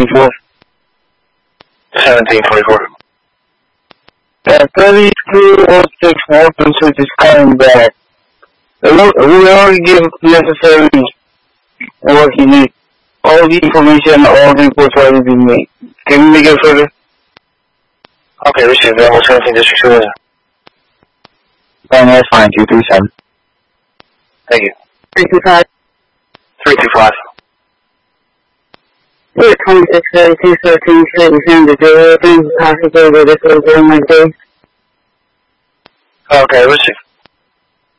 1744. 3206 Northern Switch is coming back. We already give necessary what you need. All the information, all the reports already been made. Can we make it further? Okay, received. Almost 17 District Supervisor. That's fine, 237. Thank you. 325. 325. 2632 13 Shannon to do everything possible with this over my day. Okay, received.